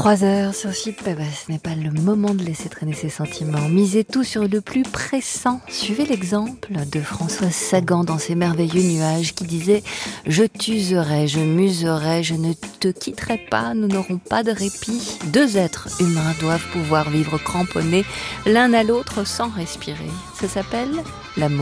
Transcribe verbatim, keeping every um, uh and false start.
vingt-trois heures sur F I P, eh ben, ce n'est pas le moment de laisser traîner ses sentiments. Misez tout sur le plus pressant. Suivez l'exemple de Françoise Sagan dans ses merveilleux nuages qui disait « Je t'userai, je m'userai, je ne te quitterai pas, nous n'aurons pas de répit. » Deux êtres humains doivent pouvoir vivre cramponnés l'un à l'autre sans respirer. Ça s'appelle l'amour.